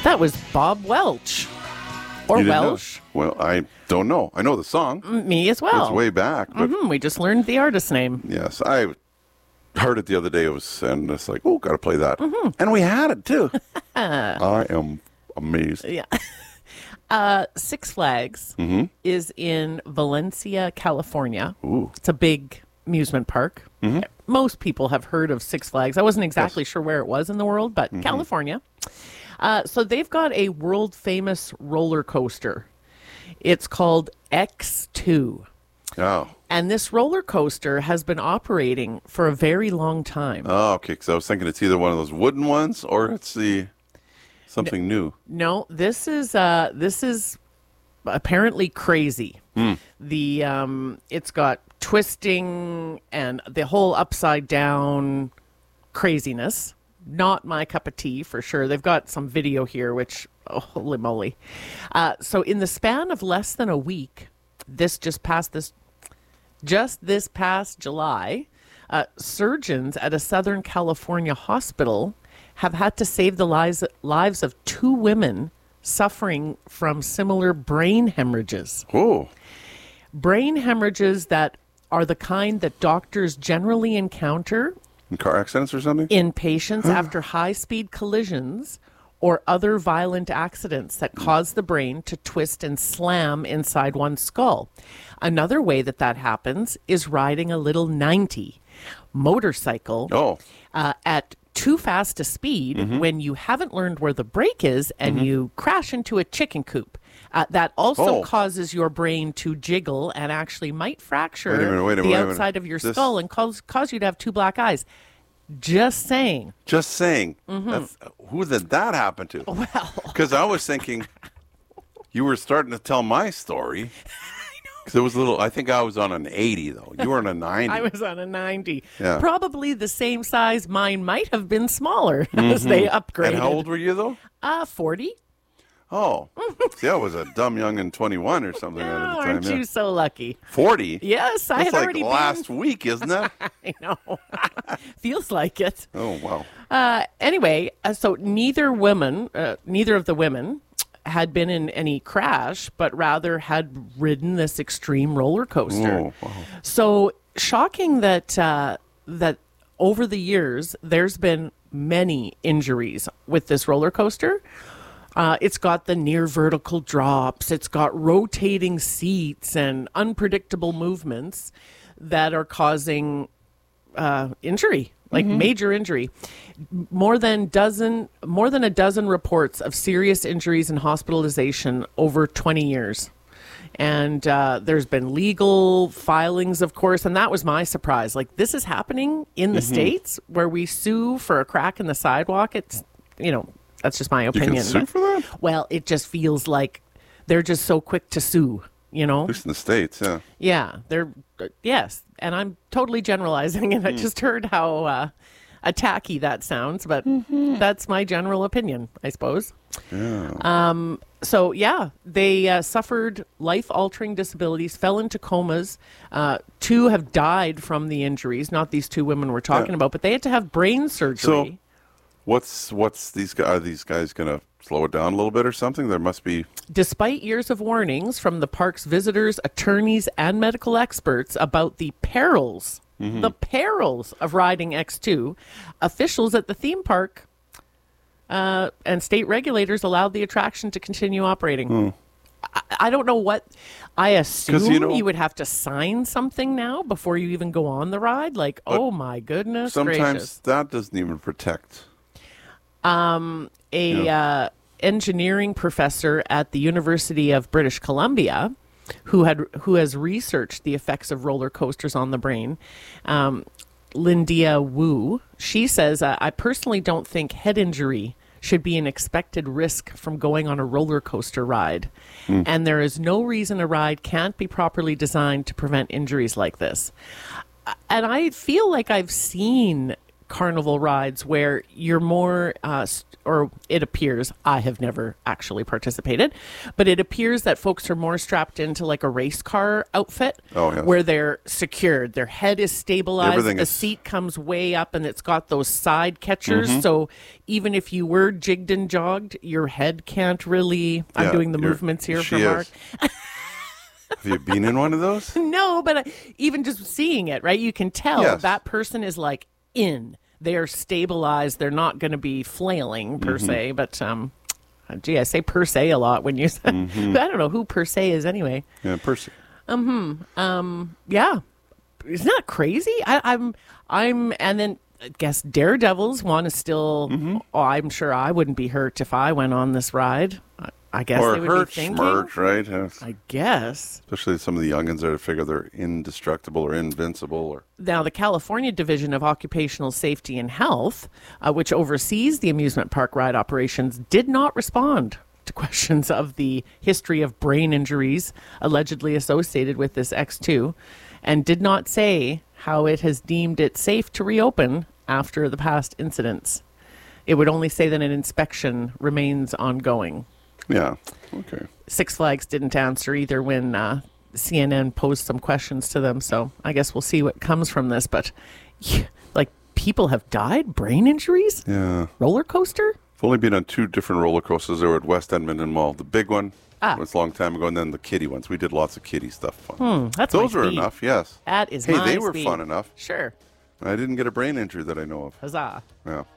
That was Bob Welch. Or You didn't know? Welsh. Well, I don't know. I know the song. Me as well. It's way back. But We just learned the artist name. yes, I heard it the other day. And it's like, oh, got to play that. And we had it too. I am amazed. Yeah. Six Flags is in Valencia, California. Ooh. It's a big amusement park. Most people have heard of Six Flags. I wasn't exactly sure where it was in the world, but California. So they've got a world famous roller coaster. It's called X2. Oh. And this roller coaster has been operating for a very long time. Oh, okay. Because I was thinking it's either one of those wooden ones or it's something new. No, this is apparently crazy. It's got twisting and the whole upside down craziness. Not my cup of tea for sure. They've got some video here, which holy moly! So in the span of less than a week, this past July, surgeons at a Southern California hospital have had to save the lives of two women suffering from similar brain hemorrhages. Oh. Brain hemorrhages that are the kind that doctors generally encounter In car accidents or something? in patients after high-speed collisions or other violent accidents that cause the brain to twist and slam inside one's skull. Another way that happens is riding a little 90 motorcycle Oh. at too fast a speed when you haven't learned where the brake is and you crash into a chicken coop. That also causes your brain to jiggle and actually might fracture the outside of your skull and cause you to have two black eyes. Just saying. Just saying. Who did that happen to? Well, Because I was thinking you were starting to tell my story. Because it was a little, I think I was on an 80, though. You were on a 90. I was on a 90. Yeah. Probably the same size. Mine might have been smaller as they upgraded. And how old were you, though? 40. Oh. See, I was a dumb young and 21 or something at the time. Aren't you so lucky? 40? Yes, I That's had like already last week, isn't it? I know. Feels like it. Oh, wow. Anyway, so neither of the women had been in any crash, but rather had ridden this extreme roller coaster. Oh, wow. So shocking that that over the years there's been many injuries with this roller coaster. It's got the near vertical drops. It's got rotating seats and unpredictable movements that are causing injury, like major injury. More than a dozen reports of serious injuries and hospitalization over 20 years. And there's been legal filings, of course, and that was my surprise. Like, this is happening in the States where we sue for a crack in the sidewalk. It's, that's just my opinion. You can sue for that? Well, it just feels like they're just so quick to sue, At least in the States, yeah. Yeah, yes. And I'm totally generalizing, and I just heard how tacky that sounds, but that's my general opinion, I suppose. Yeah. So, yeah, they suffered life-altering disabilities, fell into comas. Two have died from the injuries, not these two women we're talking about, but they had to have brain surgery. So, what's these guys? Are these guys going to slow it down a little bit or something? There must be... Despite years of warnings from the park's visitors, attorneys, and medical experts about the perils of riding X2, officials at the theme park and state regulators allowed the attraction to continue operating. I don't know what... I assume you would have to sign something now before you even go on the ride. Like, oh my goodness sometimes gracious. That doesn't even protect. Engineering professor at the University of British Columbia, who has researched the effects of roller coasters on the brain, Lindia Wu, she says, I personally don't think head injury should be an expected risk from going on a roller coaster ride. And there is no reason a ride can't be properly designed to prevent injuries like this. And I feel like I've seen carnival rides where you're more, or it appears, I have never actually participated, but it appears that folks are more strapped into like a race car outfit where they're secured. Their head is stabilized. The seat comes way up and it's got those side catchers. So even if you were jigged and jogged, your head can't really, I'm doing the movements here for Mark. Have you been in one of those? No, but even just seeing it, right? You can tell that person is like they're stabilized. They're not going to be flailing per se, but gee, I say per se a lot when you say, but I don't know who per se is anyway. Yeah, per se. Yeah. Isn't that crazy? I'm, and then I guess Daredevils want to still, I'm sure I wouldn't be hurt if I went on this ride. I guess or they would hurt, be thinking. smirch, right? I guess. Especially some of the youngins that figure they're indestructible or invincible. Or Now, the California Division of Occupational Safety and Health, which oversees the amusement park ride operations, did not respond to questions of the history of brain injuries allegedly associated with this X2, and did not say how it has deemed it safe to reopen after the past incidents. It would only say that an inspection remains ongoing. Yeah. Okay. Six Flags didn't answer either when CNN posed some questions to them. So I guess we'll see what comes from this. But like people have died, brain injuries. Yeah. Roller coaster. I've only been on 2 different roller coasters. They were at West Edmonton Mall. The big one was a long time ago, and then the kiddie ones. We did lots of kiddie stuff. Fun. Those were enough. Yes. That is. Hey, they were fun enough. Sure. I didn't get a brain injury that I know of. Huzzah. Yeah.